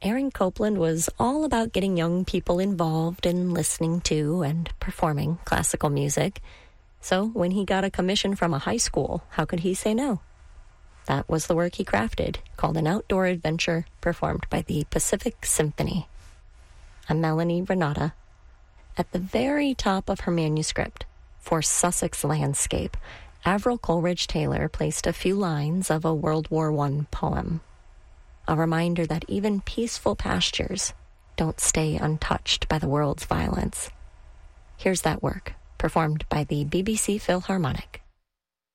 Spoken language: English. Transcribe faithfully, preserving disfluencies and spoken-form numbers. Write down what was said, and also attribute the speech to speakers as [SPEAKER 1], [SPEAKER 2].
[SPEAKER 1] Aaron Copland was all about getting young people involved in listening to and performing classical music. So when he got a commission from a high school, how could he say no? That was the work he crafted, called an outdoor adventure performed by the Pacific Symphony. I'm Melanie Renata. At the very top of her manuscript, for Sussex Landscape, Avril Coleridge Taylor placed a few lines of a World War One poem. A reminder that even peaceful pastures don't stay untouched by the world's violence. Here's that work, performed by the B B C Philharmonic.